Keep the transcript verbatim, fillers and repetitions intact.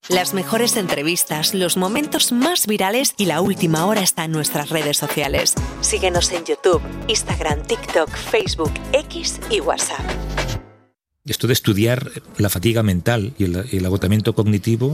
Las mejores entrevistas, los momentos más virales y la última hora está en nuestras redes sociales. Síguenos en YouTube, Instagram, TikTok, Facebook, X y WhatsApp. Esto de estudiar la fatiga mental y el, el agotamiento cognitivo